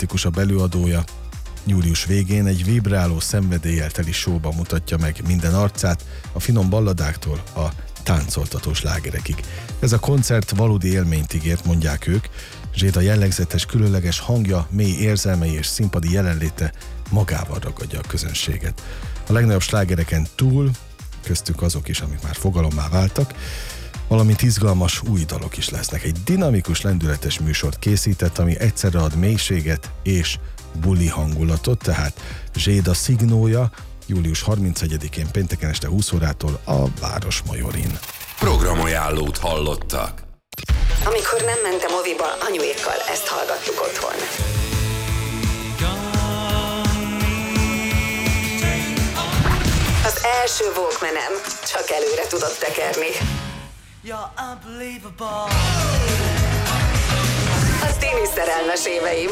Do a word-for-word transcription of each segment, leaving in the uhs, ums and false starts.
legromatikusabb előadója. Július végén egy vibráló szenvedéllyel teli showba mutatja meg minden arcát, a finom balladáktól a táncoltató slágerekig. Ez a koncert valódi élményt ígért, mondják ők. Zséda jellegzetes, különleges hangja, mély érzelmei és színpadi jelenléte magával ragadja a közönséget. A legnagyobb slágereken túl, köztük azok is, amik már fogalommá váltak, valamint izgalmas új dalok is lesznek. Egy dinamikus, lendületes műsort készített, ami egyszerre ad mélységet és buli hangulatot, tehát Zséda szignója július harmincegyedikén pénteken este húsz órától a Városmajorin. Programajánlót hallottak. Amikor nem mentem moviba, anyuékkal ezt hallgattuk otthon. Az első Walkmanem csak előre tudott tekerni. Az tini szerelmes éveim.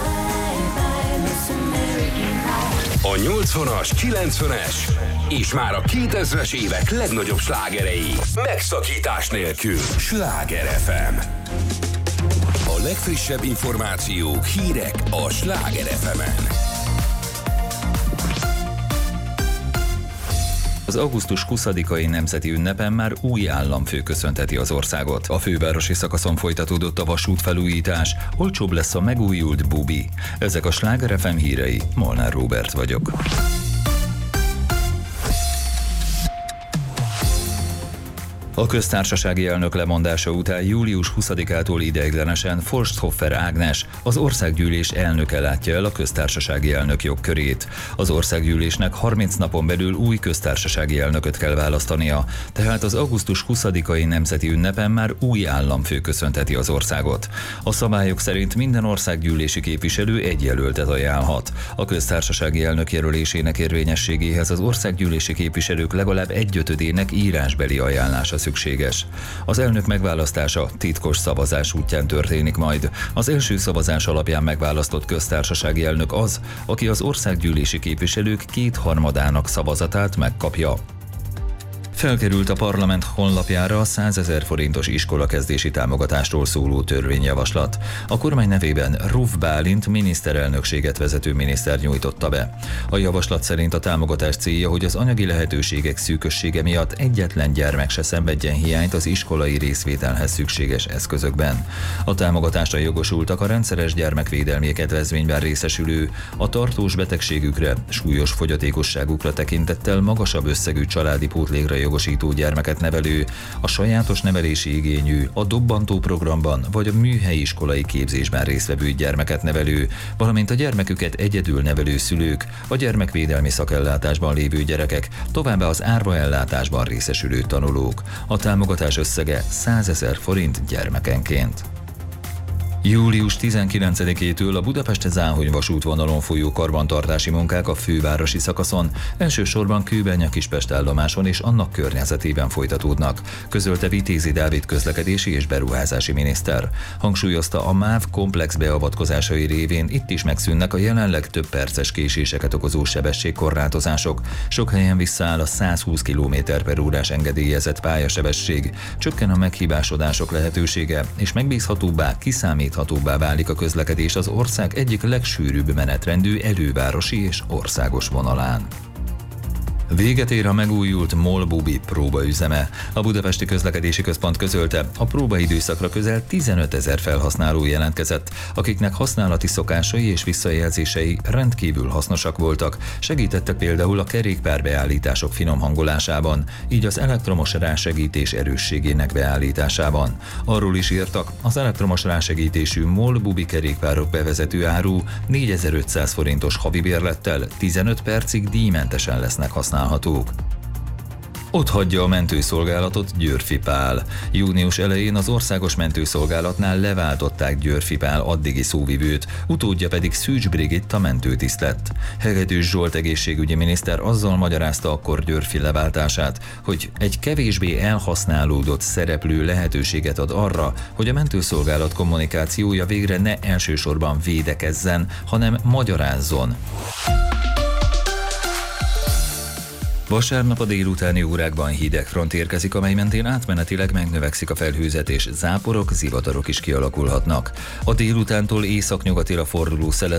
A nyolcvanas, kilencvenes és már a kétezres évek legnagyobb slágerei megszakítás nélkül. Sláger ef em. A legfrissebb információk, hírek a Sláger ef emen. Az augusztus huszadikai nemzeti ünnepen már új államfő köszönteti az országot. A fővárosi szakaszon folytatódott a vasútfelújítás, olcsóbb lesz a megújult bubi. Ezek a Sláger ef em hírei, Molnár Róbert vagyok. A köztársasági elnök lemondása után július huszadikától ideiglenesen Forsthofer Ágnes, az országgyűlés elnöke látja el a köztársasági elnök jogkörét. Az országgyűlésnek harminc napon belül új köztársasági elnököt kell választania, tehát az augusztus huszadikai nemzeti ünnepen már új államfő köszönteti az országot. A szabályok szerint minden országgyűlési képviselő egy jelöltet ajánlhat. A köztársasági elnök jelölésének érvényességéhez az országgyűlési képviselők legalább egyötödének írásbeli ajánlása szükséges. Az elnök megválasztása titkos szavazás útján történik majd. Az első szavazás alapján megválasztott köztársasági elnök az, aki az országgyűlési képviselők kétharmadának szavazatát megkapja. Felkerült a parlament honlapjára a százezer forintos iskolakezdési támogatásról szóló törvényjavaslat. A kormány nevében Ruf Bálint miniszterelnökséget vezető miniszter nyújtotta be. A javaslat szerint a támogatás célja, hogy az anyagi lehetőségek szűkössége miatt egyetlen gyermek se szenvedjen hiányt az iskolai részvételhez szükséges eszközökben. A támogatásra jogosultak a rendszeres gyermekvédelmi kedvezményben részesülő, a tartós betegségükre, súlyos fogyatékosságukra tekintettel magasabb összegű családi pótlékra jogosító gyermeket nevelő, a sajátos nevelési igényű, a dobbantó programban vagy a műhelyi iskolai képzésben résztvevő gyermeket nevelő, valamint a gyermeküket egyedül nevelő szülők, a gyermekvédelmi szakellátásban lévő gyerekek, továbbá az árvaellátásban részesülő tanulók. A támogatás összege százezer forint gyermekenként. július tizenkilencedikétől a Budapest-Záhony vasútvonalon folyó karbantartási munkák a fővárosi szakaszon, elsősorban Kőbánya-Kispest állomáson és annak környezetében folytatódnak, közölte Vitézi Dávid közlekedési és beruházási miniszter. Hangsúlyozta, a MÁV komplex beavatkozásai révén itt is megszűnnek a jelenleg több perces késéseket okozó sebességkorlátozások. Sok helyen visszaáll a száz húsz kilométer per órás engedélyezett pályasebesség, csökken a meghibásodások lehetősége, és megbízhatóbbá, kiszámíthatóbbá hatóbbá válik a közlekedés az ország egyik legsűrűbb menetrendű elővárosi és országos vonalán. Véget ér a megújult MOL Bubi próbaüzeme. A Budapesti Közlekedési Központ közölte, a próbaidőszakra közel tizenötezer felhasználó jelentkezett, akiknek használati szokásai és visszajelzései rendkívül hasznosak voltak, segítettek például a kerékpárbeállítások finom hangolásában, így az elektromos rásegítés erősségének beállításában. Arról is írtak, az elektromos rásegítésű MOL Bubi kerékpárok bevezető áru négyezer-ötszáz forintos havi bérlettel tizenöt percig díjmentesen lesznek használhatók. Ott hagyja a mentőszolgálatot Győrfi Pál. Június elején az országos mentőszolgálatnál leváltották Győrfi Pál addigi szóvivőt, utódja pedig Szűcs Brigitta mentőtiszt lett. Hegedűs Zsolt egészségügyi miniszter azzal magyarázta akkor Győrfi leváltását, hogy egy kevésbé elhasználódott szereplő lehetőséget ad arra, hogy a mentőszolgálat kommunikációja végre ne elsősorban védekezzen, hanem magyarázzon. Vasárnap a délutáni órákban hideg front érkezik, amely mentén átmenetileg megnövekszik a felhőzet, és záporok, zivatarok is kialakulhatnak. A délutántól északnyugatira forduló szelet